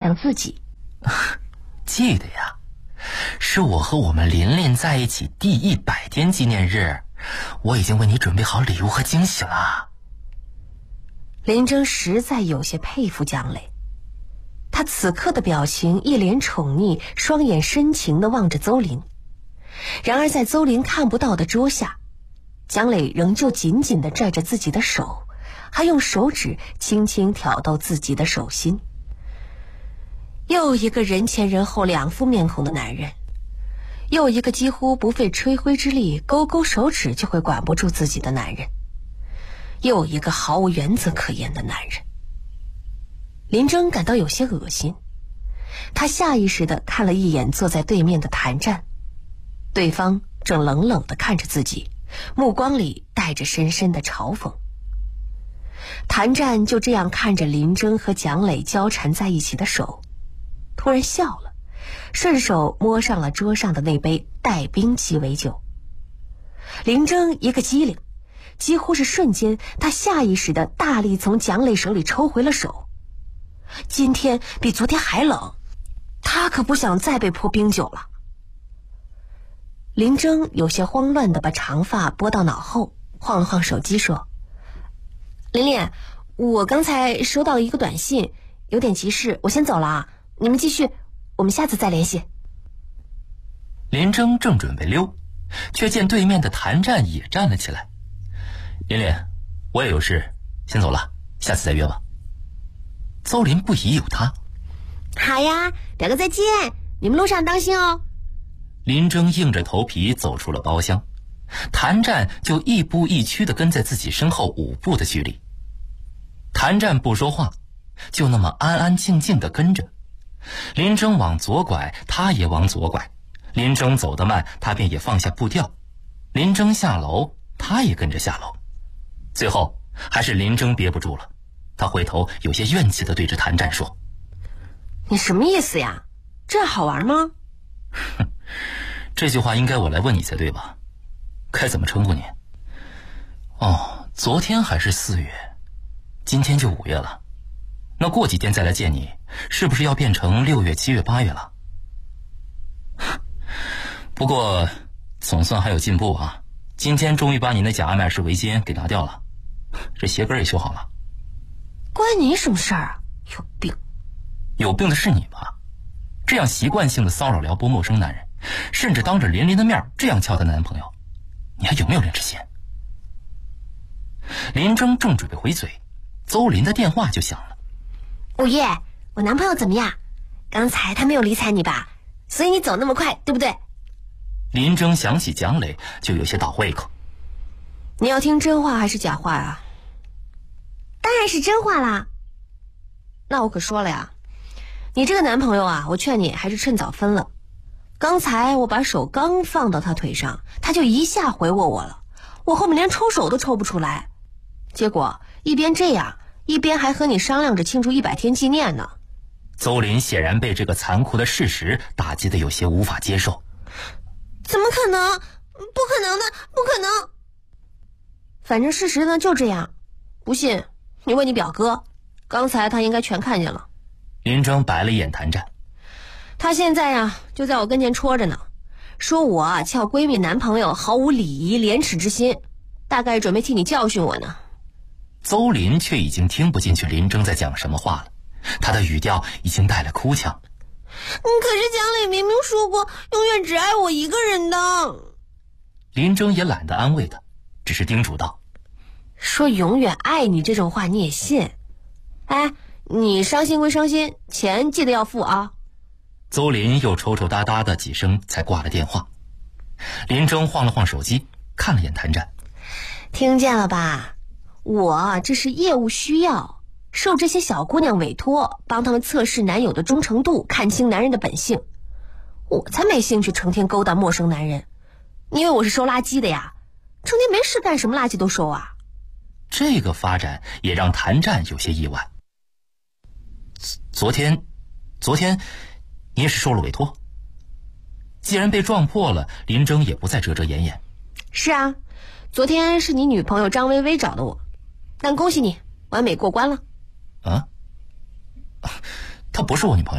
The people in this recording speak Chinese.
上自己。 记得呀，是我和我们琳琳在一起第100天纪念日，我已经为你准备好礼物和惊喜了。 林征实在有些佩服蒋磊，他此刻的表情一脸宠溺，双眼深情地望着邹琳。然而在邹琳看不到的桌下，蒋磊仍旧紧紧地拽着自己的手，还用手指轻轻挑逗自己的手心。又一个人前人后两副面孔的男人，又一个几乎不费吹灰之力勾勾手指就会管不住自己的男人，又一个毫无原则可言的男人。林征感到有些恶心，他下意识地看了一眼坐在对面的谭战，对方正冷冷地看着自己，目光里带着深深的嘲讽。谭战就这样看着林征和蒋磊交缠在一起的手，突然笑了，顺手摸上了桌上的那杯带冰鸡尾酒。林征一个机灵，几乎是瞬间，他下意识地大力从蒋磊手里抽回了手。今天比昨天还冷，他可不想再被泼冰酒了。林征有些慌乱地把长发拨到脑后，晃了晃手机说：琳琳，我刚才收到了一个短信，有点急事，我先走了啊，你们继续，我们下次再联系。 林征正准备溜，却见对面的谭战也站了起来。琳琳，我也有事，先走了，下次再约吧。邹琳不疑有他。 好呀，表哥再见，你们路上当心哦。 林征硬着头皮走出了包厢，谭战就亦步亦趋地跟在自己身后5步的距离。谭战不说话，就那么安安静静地跟着。林征往左拐，他也往左拐。林征走得慢，他便也放下步调。林征下楼，他也跟着下楼。最后还是林征憋不住了，他回头有些怨气地对着谭战说： 你什么意思呀？这好玩吗？ 这句话应该我来问你才对吧？该怎么称呼你？哦，昨天还是4月，今天就5月了。那过几天再来见你，是不是要变成6月、7月、8月了？不过总算还有进步啊！今天终于把你那假爱马仕围巾给拿掉了，这鞋跟也修好了。 关你什么事儿啊？有病！ 有病的是你吧？这样习惯性的骚扰撩拨陌生男人，甚至当着琳琳的面这样撬她男朋友，你还有没有人知心？林征正准备回嘴，邹琳的电话就响了。 午夜，我男朋友怎么样？刚才他没有理睬你吧？所以你走那么快，对不对？ 林征想起蒋磊就有些倒胃口。 你要听真话还是假话啊？当然是真话啦。那我可说了呀，你这个男朋友啊，我劝你还是趁早分了。刚才我把手刚放到他腿上，他就一下回握我了，我后面连抽手都抽不出来。结果一边这样，一边还和你商量着庆祝100天纪念呢。 邹琳显然被这个残酷的事实打击得有些无法接受。 怎么可能？不可能的，不可能！反正事实呢就这样，不信你问你表哥，刚才他应该全看见了。 林征白了一眼谭战， 他现在呀就在我跟前戳着呢，说我啊撬闺蜜男朋友毫无礼仪廉耻之心，大概准备替你教训我呢。 邹琳却已经听不进去林征在讲什么话了，他的语调已经带了哭腔。 可是蒋磊明明说过永远只爱我一个人的。 林征也懒得安慰他，只是叮嘱道： 说永远爱你这种话你也信？哎，你伤心归伤心，钱记得要付啊。 邹琳又抽抽搭搭的几声才挂了电话。林征晃了晃手机，看了眼谭战。 听见了吧？我这是业务需要，受这些小姑娘委托，帮他们测试男友的忠诚度，看清男人的本性。我才没兴趣成天勾搭陌生男人，你以为我是收垃圾的呀？成天没事干，什么垃圾都收啊。 这个发展也让谭战有些意外。昨天你也是受了委托？既然被撞破了，林征也不再遮遮掩掩。 是啊，昨天是你女朋友张薇薇找的我，但恭喜你完美过关了。 啊？她不是我女朋友。